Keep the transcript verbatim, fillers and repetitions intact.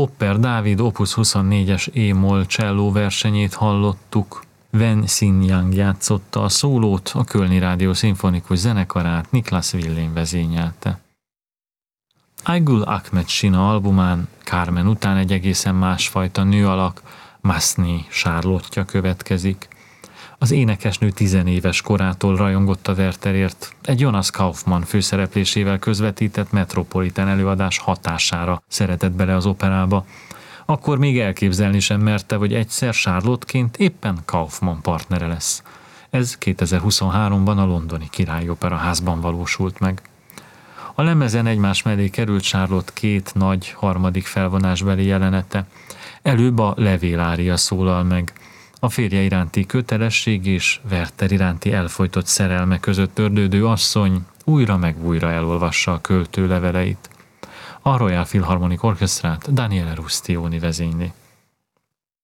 Popper Dávid Opus huszonnégyes E-moll cselló versenyét hallottuk. Wen Xin-yang játszotta a szólót, a Kölni Rádió szimfonikus zenekarát Niklas Willén vezényelte. Aygul Ahmed Sina albumán Carmen után egy egészen másfajta nőalak, Masni Charlotte-ja következik. Az énekesnő tizenéves korától rajongott a Wertherért, egy Jonas Kaufmann főszereplésével közvetített Metropolitan előadás hatására szeretett bele az operába. Akkor még elképzelni sem merte, hogy egyszer Charlotte-ként éppen Kaufmann partnere lesz. Ez kétezer-huszonháromban a londoni Királyi Operaházban valósult meg. A lemezen egymás mellé került Charlotte két nagy harmadik felvonásbeli jelenete. Előbb a levélária szólal meg. A férje iránti kötelesség és Werther iránti elfojtott szerelme között ördődő asszony újra meg újra elolvassa a költő leveleit. A Royal Philharmonic Orchestrát Daniele Rustioni vezényli.